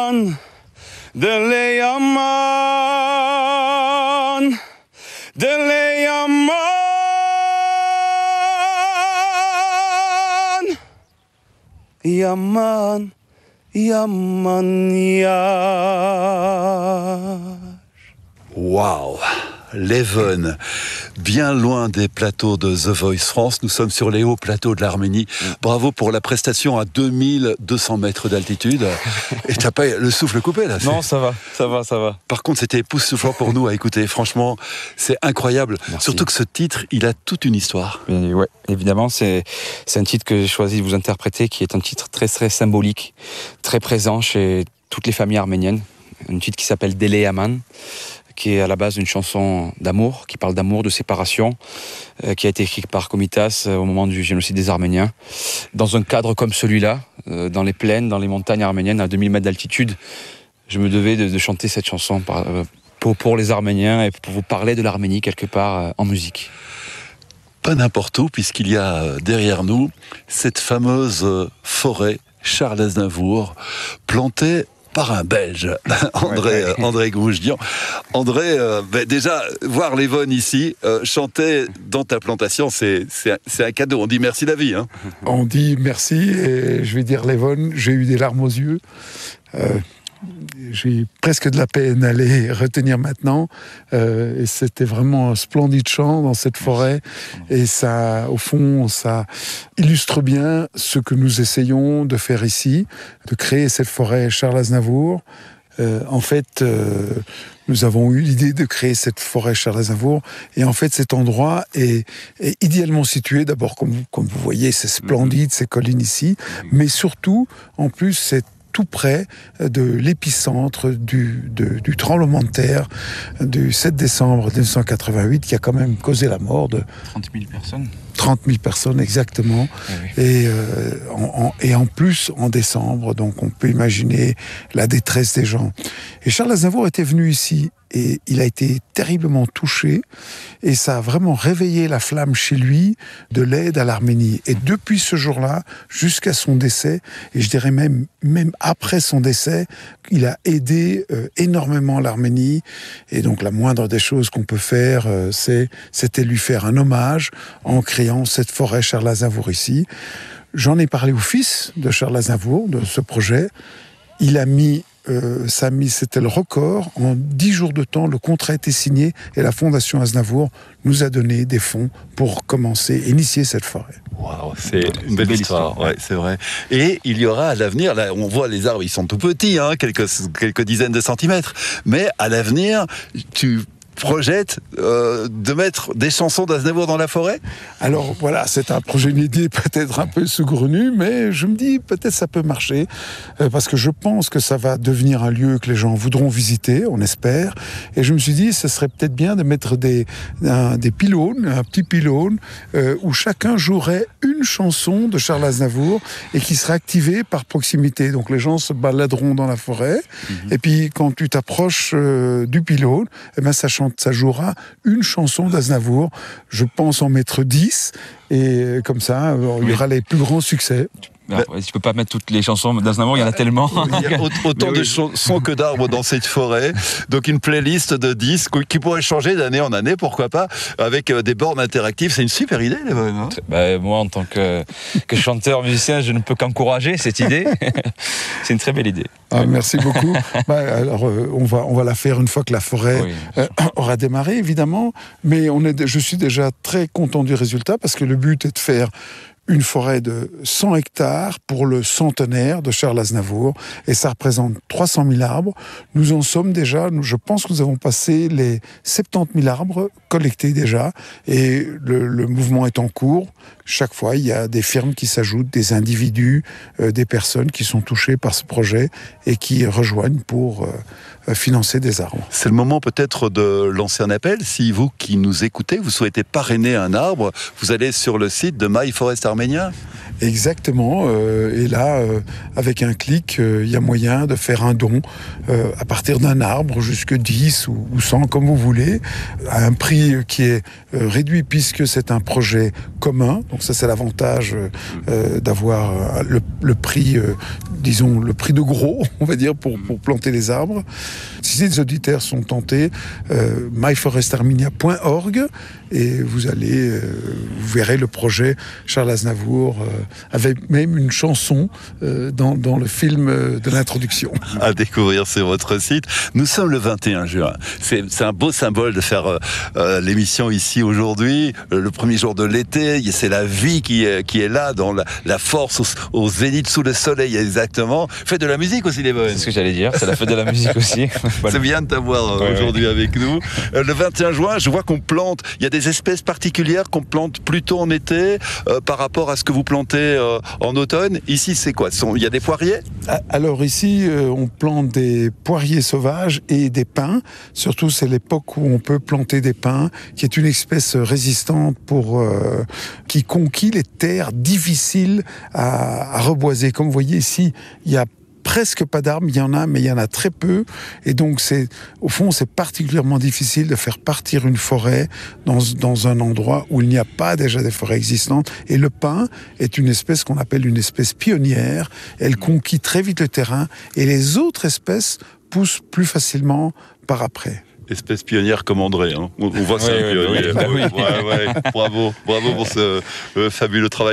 Yaman, Dele Yaman, Dele Yaman, Yaman, Yaman, Yar. Waouh! Leven, bien loin des plateaux de The Voice France, nous sommes sur les hauts plateaux de l'Arménie. Bravo pour la prestation à 2200 mètres d'altitude. Et t'as pas le souffle coupé là? Non, ça va. Par contre, c'était époustouflant pour nous à écouter. Franchement, c'est incroyable. Merci. Surtout que ce titre, il a toute une histoire. Et ouais, évidemment, c'est un titre que j'ai choisi de vous interpréter, qui est un titre très très symbolique, très présent chez toutes les familles arméniennes. Un titre qui s'appelle Dele Yaman, qui est à la base une chanson d'amour, qui parle d'amour, de séparation, qui a été écrite par Komitas au moment du génocide des Arméniens. Dans un cadre comme celui-là, dans les plaines, dans les montagnes arméniennes, à 2000 mètres d'altitude, je me devais de chanter cette chanson pour les Arméniens et pour vous parler de l'Arménie quelque part en musique. Pas n'importe où, puisqu'il y a derrière nous cette fameuse forêt Charles Aznavour, plantée par un Belge, André Gouchdian. André, déjà, voir Levon ici, chanter dans ta plantation, c'est un cadeau. On dit merci la vie. Hein. On dit merci, et je vais dire Levon, j'ai eu des larmes aux yeux. J'ai presque de la peine à les retenir maintenant. Et c'était vraiment un splendide chant dans cette forêt. Et ça, au fond, ça illustre bien ce que nous essayons de faire ici, de créer cette forêt Charles Aznavour. En fait, nous avons eu l'idée de créer cette forêt Charles Aznavour. Et en fait, cet endroit est idéalement situé. D'abord, comme vous voyez, c'est splendide, ces collines ici. Mais surtout, en plus, c'est tout près de l'épicentre du tremblement de terre du 7 décembre 1988 qui a quand même causé la mort de 30 000 personnes. 30 000 personnes, exactement. Oui. Et en plus, en décembre, donc on peut imaginer la détresse des gens. Et Charles Aznavour était venu ici et il a été terriblement touché et ça a vraiment réveillé la flamme chez lui de l'aide à l'Arménie. Et depuis ce jour-là, jusqu'à son décès, et je dirais même après son décès, il a aidé énormément l'Arménie. Et donc la moindre des choses qu'on peut faire, c'était lui faire un hommage en créant cette forêt Charles Aznavour ici. J'en ai parlé au fils de Charles Aznavour, de ce projet. Il a mis c'était le record. En 10 jours de temps, le contrat a été signé et la Fondation Aznavour nous a donné des fonds pour initier cette forêt. Waouh, c'est une belle histoire. Ouais, c'est vrai. Et il y aura à l'avenir, là, on voit les arbres, ils sont tout petits, hein, quelques dizaines de centimètres. Mais à l'avenir, tu projette de mettre des chansons d'Aznavour dans la forêt? Alors voilà, c'est un projet inédit, peut-être un peu saugrenu, mais je me dis peut-être ça peut marcher, parce que je pense que ça va devenir un lieu que les gens voudront visiter, on espère. Et je me suis dit, ce serait peut-être bien de mettre des pylônes, un petit pylône, où chacun jouerait une chanson de Charles Aznavour et qui serait activée par proximité. Donc les gens se baladeront dans la forêt, et puis quand tu t'approches du pylône, eh ben ça jouera une chanson d'Aznavour. Je pense en mettre 10, et comme ça, il y aura les plus grands succès. Je peux pas mettre toutes les chansons d'Aznavour, il y en a tellement. Il y a autant de chansons que d'arbres dans cette forêt. Donc une playlist de 10 qui pourrait changer d'année en année, pourquoi pas, avec des bornes interactives. C'est une super idée, Levon, hein. Moi, en tant que chanteur, musicien, je ne peux qu'encourager cette idée. C'est une très belle idée. Merci beaucoup. Alors, on va la faire une fois que la forêt aura démarré, évidemment. Mais je suis déjà très content du résultat, parce que le but est de faire une forêt de 100 hectares pour le centenaire de Charles Aznavour, et ça représente 300 000 arbres. Nous en sommes déjà, je pense que nous avons passé les 70 000 arbres collectés déjà, et le mouvement est en cours. Chaque fois, il y a des firmes qui s'ajoutent, des individus, des personnes qui sont touchées par ce projet et qui rejoignent pour financer des arbres. C'est le moment peut-être de lancer un appel. Si vous qui nous écoutez, vous souhaitez parrainer un arbre, vous allez sur le site de My Forest Arménia. Exactement. Et là, avec un clic, il y a moyen de faire un don à partir d'un arbre, jusque 10 ou 100, comme vous voulez, à un prix qui est réduit puisque c'est un projet commun. Donc ça, c'est l'avantage d'avoir le prix, disons, le prix de gros, on va dire, pour planter les arbres. Si les auditeurs sont tentés, myforestarminia.org, et vous verrez le projet Charles Aznavour, avec même une chanson dans le film de l'introduction. À découvrir sur votre site. Nous sommes le 21 juin. C'est un beau symbole de faire l'émission ici aujourd'hui, le premier jour de l'été. C'est la vie qui est là, dans la force au zénith sous le soleil, exactement. Faites de la musique aussi, les Bohèmes. C'est ce que j'allais dire, c'est la fête de la musique aussi. C'est bien de t'avoir aujourd'hui avec nous. Le 21 juin, je vois qu'on plante, il y a des espèces particulières qu'on plante plutôt en été par rapport à ce que vous plantez en automne. Ici, c'est quoi? Il y a des poiriers? Alors ici, on plante des poiriers sauvages et des pins. Surtout, c'est l'époque où on peut planter des pins, qui est une espèce résistante qui conquit les terres difficiles à reboiser. Comme vous voyez ici, il y a presque pas d'arbres, il y en a, mais il y en a très peu. Et donc, au fond, c'est particulièrement difficile de faire partir une forêt dans un endroit où il n'y a pas déjà des forêts existantes. Et le pin est une espèce qu'on appelle une espèce pionnière. Elle conquit très vite le terrain et les autres espèces poussent plus facilement par après. Espèce pionnière comme André, hein. On voit ça, un pionnier. Oui. Bravo pour ce fabuleux travail.